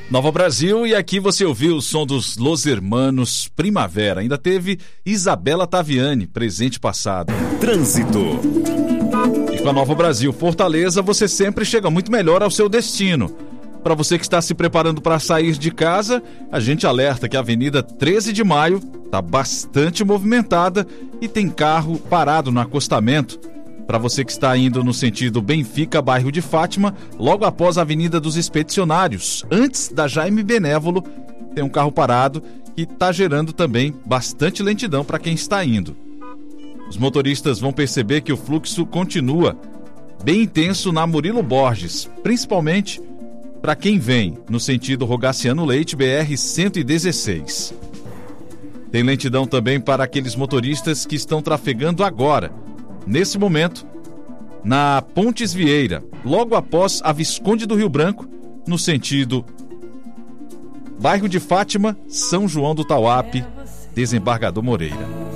Nova Brasil, e aqui você ouviu o som dos Los Hermanos Primavera. Ainda teve Isabela Taviani, presente passado. Trânsito. E com a Nova Brasil Fortaleza, você sempre chega muito melhor ao seu destino. Para você que está se preparando para sair de casa, a gente alerta que a Avenida 13 de Maio está bastante movimentada e tem carro parado no acostamento. Para você que está indo no sentido Benfica, bairro de Fátima, logo após a Avenida dos Expedicionários, antes da Jaime Benévolo, tem um carro parado que está gerando também bastante lentidão para quem está indo. Os motoristas vão perceber que o fluxo continua bem intenso na Murilo Borges, principalmente para quem vem no sentido Rogaciano Leite, BR-116. Tem lentidão também para aqueles motoristas que estão trafegando agora, nesse momento, na Pontes Vieira, logo após a Visconde do Rio Branco, no sentido bairro de Fátima, São João do Tauape, Desembargador Moreira.